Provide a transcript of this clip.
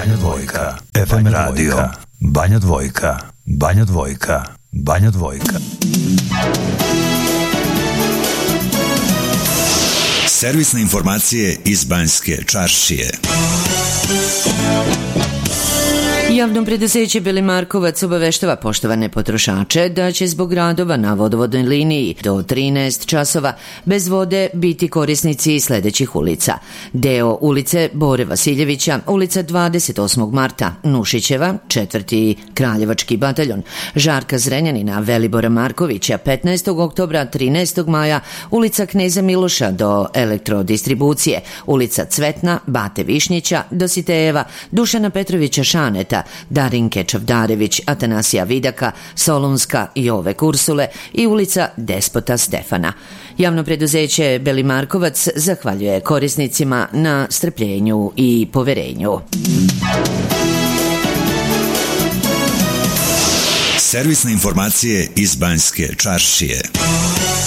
Banja Dvojka, FM radio, Banja Dvojka, Banja Dvojka, Banja Dvojka. Servisne informacije iz Banjske Čaršije. Javno preduzeće Beli Markovac obaveštava poštovane potrošače da će zbog radova na vodovodnoj liniji do 13 časova bez vode biti korisnici sledećih ulica. Deo ulice Bore Vasiljevića, ulica 28. marta, Nušićeva, 4. Kraljevački bataljon, Žarka Zrenjanina, Velibora Markovića, 15. oktobra, 13. maja, ulica Kneza Miloša do Elektrodistribucije, ulica Cvetna, Bate Višnjića, Dositejeva, Dušana Petrovića Šaneta, Darinke Čavdarević, Atanasija Vidaka, Solunska, Jove Kursule i ulica Despota Stefana. Javno preduzeće Beli Markovac zahvaljuje korisnicima na strpljenju i poverenju. Servisne informacije iz Banjske Čaršije.